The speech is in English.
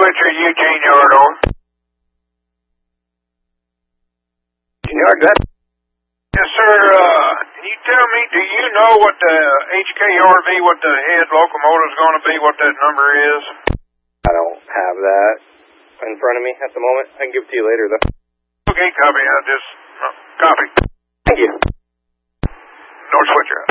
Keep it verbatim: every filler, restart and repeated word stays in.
Switcher, Eugene Yard on. Yard, that. Yes, sir. Uh, can you tell me, do you know what the H K R V, what the head locomotive is going to be, what that number is? I don't have that in front of me at the moment. I can give it to you later, though. Okay, copy. I just uh, copy. Thank you. North Switcher.